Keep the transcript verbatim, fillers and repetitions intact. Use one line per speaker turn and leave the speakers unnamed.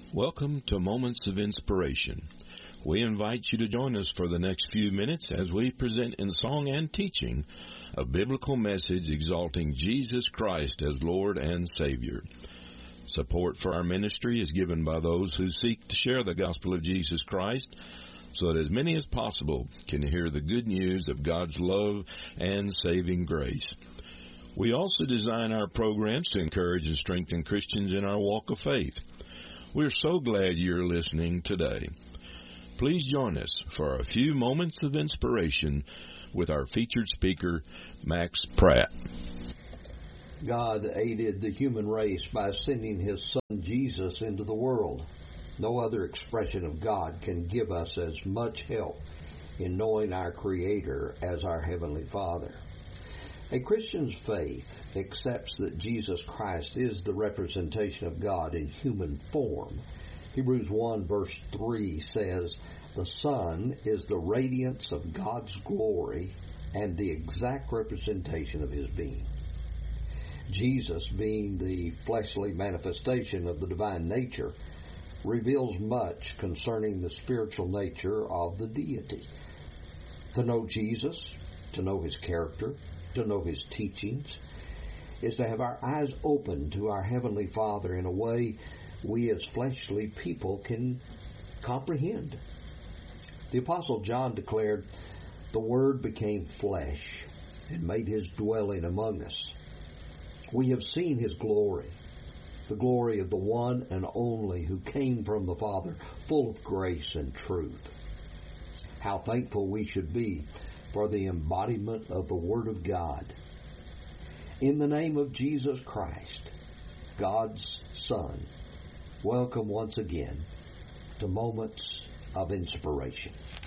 Welcome to Moments of Inspiration. We invite you to join us for the next few minutes as we present in song and teaching a biblical message exalting Jesus Christ as Lord and Savior. Support for our ministry is given by those who seek to share the gospel of Jesus Christ so that as many as possible can hear the good news of God's love and saving grace. We also design our programs to encourage and strengthen Christians in our walk of faith. We're so glad you're listening today. Please join us for a few moments of inspiration with our featured speaker, Max Pratt.
God aided the human race by sending His Son Jesus into the world. No other expression of God can give us as much help in knowing our Creator as our Heavenly Father. A Christian's faith accepts that Jesus Christ is the representation of God in human form. Hebrews one verse three says, "The Son is the radiance of God's glory and the exact representation of His being." Jesus, being the fleshly manifestation of the divine nature, reveals much concerning the spiritual nature of the deity. To know Jesus, to know His character, to know His teachings, is to have our eyes open to our Heavenly Father in a way we as fleshly people can comprehend. The Apostle John declared, "The Word became flesh and made His dwelling among us. We have seen His glory, the glory of the one and only who came from the Father, full of grace and truth." How thankful we should be for the embodiment of the Word of God. In the name of Jesus Christ, God's Son, welcome once again to Moments of Inspiration.